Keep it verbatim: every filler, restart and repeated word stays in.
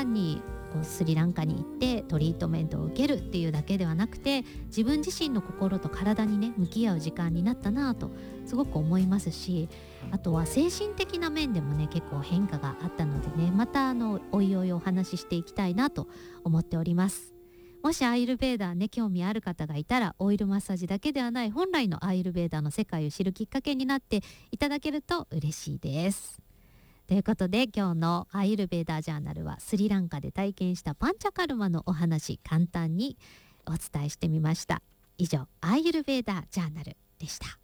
単にこうスリランカに行ってトリートメントを受けるっていうだけではなくて、自分自身の心と体にね向き合う時間になったなとすごく思いますし、あとは精神的な面でもね結構変化があったのでね、またあのおいおいお話ししていきたいなと思っております。もしアイルベーダーね興味ある方がいたら、オイルマッサージだけではない本来のアイルベーダーの世界を知るきっかけになっていただけると嬉しいです。ということで今日のアイルベーダージャーナルはスリランカで体験したパンチャカルマのお話、簡単にお伝えしてみました。以上アイルベーダージャーナルでした。